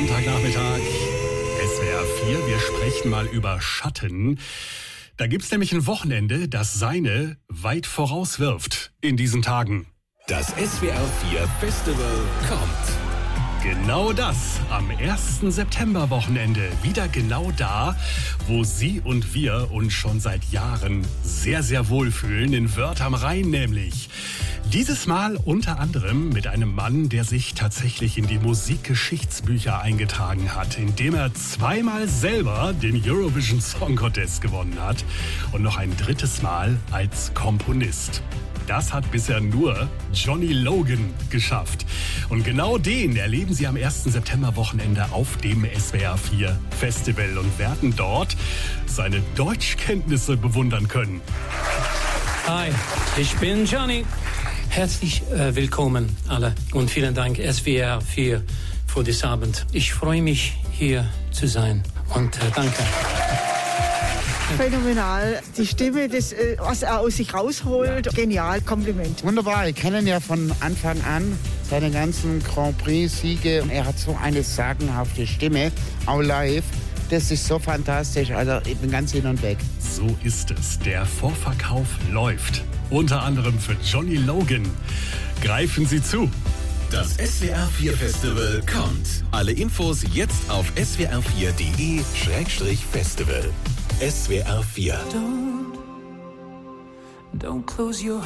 Sonntagnachmittag, SWR 4, wir sprechen mal über Schatten. Da gibt's nämlich ein Wochenende, das seine weit vorauswirft in diesen Tagen. Das SWR 4 Festival kommt. Genau das, am 1. September-Wochenende. Wieder genau da, wo Sie und wir uns schon seit Jahren sehr, sehr wohlfühlen, in Wörth am Rhein nämlich. Dieses Mal unter anderem mit einem Mann, der sich tatsächlich in die Musikgeschichtsbücher eingetragen hat, indem er zweimal selber den Eurovision Song Contest gewonnen hat und noch ein drittes Mal als Komponist. Das hat bisher nur Johnny Logan geschafft. Und genau den erleben Sie am 1. September-Wochenende auf dem SWR 4 Festival und werden dort seine Deutschkenntnisse bewundern können. Hi, ich bin Johnny. Herzlich willkommen alle und vielen Dank SWR 4 für diesen Abend. Ich freue mich, hier zu sein und danke. Phänomenal. Die Stimme, das, was er aus sich rausholt, genial, Kompliment. Wunderbar, ich kenne ihn ja von Anfang an, seine ganzen Grand Prix-Siege. Er hat so eine sagenhafte Stimme, auch live. Das ist so fantastisch, also ich bin ganz hin und weg. So ist es, der Vorverkauf läuft. Unter anderem für Johnny Logan. Greifen Sie zu. Das SWR 4 Festival kommt. Alle Infos jetzt auf swr4.de/festival. SWR 4. Don't close your